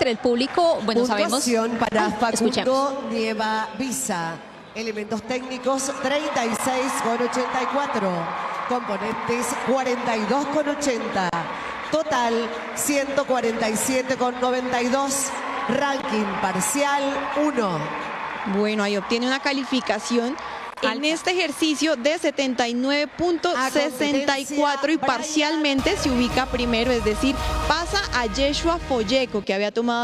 entre el público, bueno, sabemos... Puntuación para Facundo escuchemos. Nieva Visa. Elementos técnicos 36,84. Componentes 42,80. Total 147,92. Ranking parcial 1. Bueno, ahí obtiene una calificación en este ejercicio de 79.64 y parcialmente se ubica primero, es decir, pasa a Yeshua Folleco, que había tomado